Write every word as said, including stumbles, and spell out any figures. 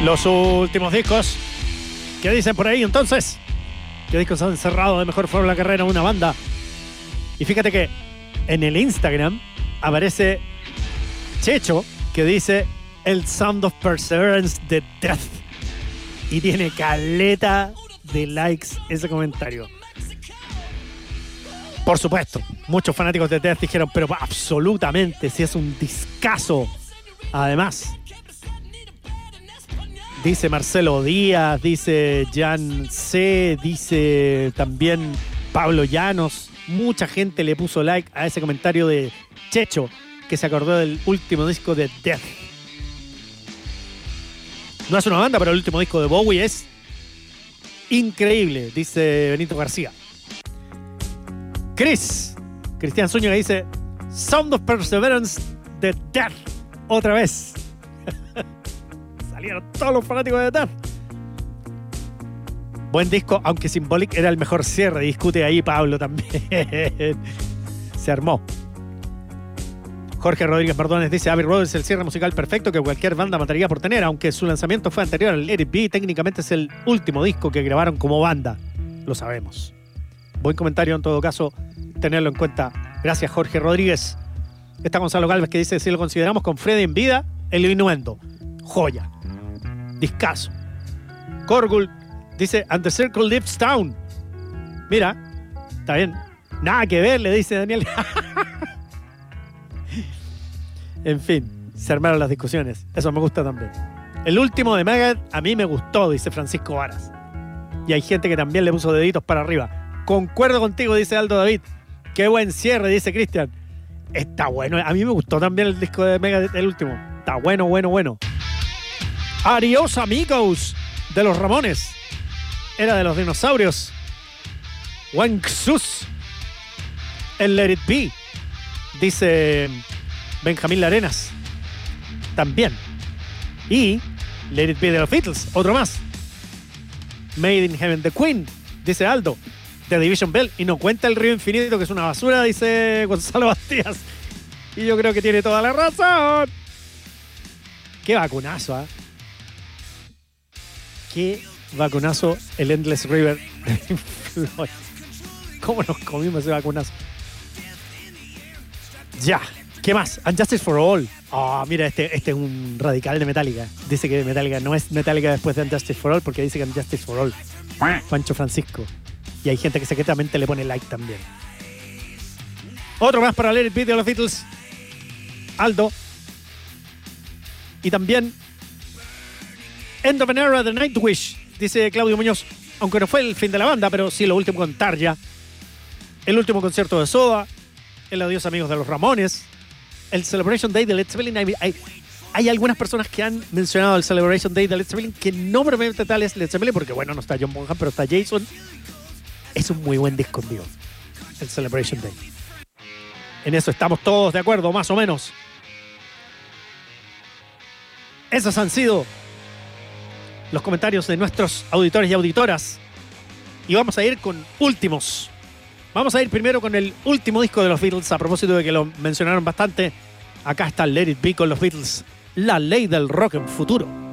Los últimos discos. ¿Qué dicen por ahí entonces? ¿Qué discos han cerrado de mejor forma la carrera de una banda? Y fíjate que en el Instagram aparece Checho que dice el Sound of Perseverance de Death. Y tiene caleta de likes ese comentario. Por supuesto, muchos fanáticos de Death dijeron, pero absolutamente, si es un discazo. Además, dice Marcelo Díaz, dice Jan C, dice también Pablo Llanos. Mucha gente le puso like a ese comentario de Checho, que se acordó del último disco de Death. No es una banda, pero el último disco de Bowie es increíble, dice Benito García. Chris, Cristian Zúñiga dice Sound of Perseverance de Death. Otra vez. Salieron todos los fanáticos de Death. Buen disco, aunque Symbolic era el mejor cierre. Discute ahí Pablo también. Se armó. Jorge Rodríguez Mardones dice Abbey Road es el cierre musical perfecto que cualquier banda mataría por tener, aunque su lanzamiento fue anterior al Let It Be, técnicamente es el último disco que grabaron como banda. Lo sabemos. Buen comentario en todo caso, tenerlo en cuenta. Gracias, Jorge Rodríguez. Está Gonzalo Galvez que dice, si lo consideramos con Freddy en vida, el Innuendo. Joya. Discazo. Corgul dice, And the Circle Lives Down. Mira, está bien. Nada que ver, le dice Daniel. En fin, se armaron las discusiones. Eso me gusta también. El último de Megadeth a mí me gustó, dice Francisco Varas. Y hay gente que también le puso deditos para arriba. Concuerdo contigo, dice Aldo David. Qué buen cierre, dice Cristian. Está bueno. A mí me gustó también el disco de Megadeth, el último. Está bueno, bueno, bueno. Adiós, amigos, de los Ramones. Era de los dinosaurios. Wanxus. El Let It Be, dice Benjamín Larenas. También. Y Let It Be de los Beatles, otro más. Made in Heaven, The Queen, dice Aldo. The Division Bell. Y no cuenta el Río Infinito, que es una basura, dice Gonzalo Bastías. Y yo creo que tiene toda la razón. Qué vacunazo, ¿eh? Qué vacunazo el Endless River. ¿Cómo nos comimos ese vacunazo? Ya. ¿Qué más? And Justice for All. Ah, oh, mira, este, este es un radical de Metallica. Dice que Metallica no es Metallica después de And Justice for All porque dice que And Justice for All. Pancho Francisco. Y hay gente que secretamente le pone like también. Otro más para Let It Be de los Beatles. Aldo. Y también End of an Era de Nightwish, dice Claudio Muñoz. Aunque no fue el fin de la banda, pero sí lo último con Tarja. El último concierto de Soda. El Adiós Amigos de los Ramones. El Celebration Day de Led Zeppelin. Hay, hay, hay algunas personas que han mencionado el Celebration Day de Led Zeppelin que no propiamente tal es Led Zeppelin, porque bueno, no está John Bonham, pero está Jason. Es un muy buen disco en vivo, el Celebration Day. En eso estamos todos de acuerdo, más o menos. Esos han sido los comentarios de nuestros auditores y auditoras. Y vamos a ir con últimos. Vamos a ir primero con el último disco de los Beatles, a propósito de que lo mencionaron bastante. Acá está Let It Be con los Beatles, la ley del rock en futuro.